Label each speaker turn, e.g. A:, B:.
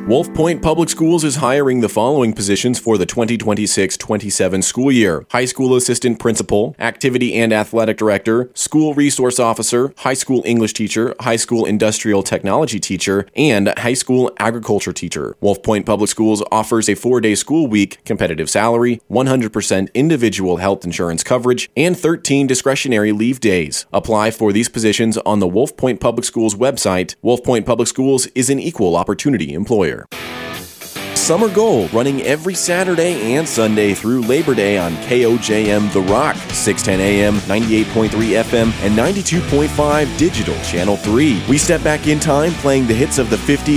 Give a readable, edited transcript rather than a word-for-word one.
A: Wolf Point Public Schools is hiring the following positions for the 2026-27 school year: high school assistant principal, activity and athletic director, school resource officer, high school English teacher, high school industrial technology teacher, and high school agriculture teacher. Wolf Point Public Schools offers a 4-day school week, competitive salary, 100% individual health insurance coverage, and 13 discretionary leave days. Apply for these positions on the Wolf Point Public Schools website. Wolf Point Public Schools is an equal opportunity employer. Summer Gold, running every Saturday and Sunday through Labor Day on KOJM The Rock, 610 AM, 98.3 FM, and 92.5 Digital Channel 3. We step back in time playing the hits of the 50s,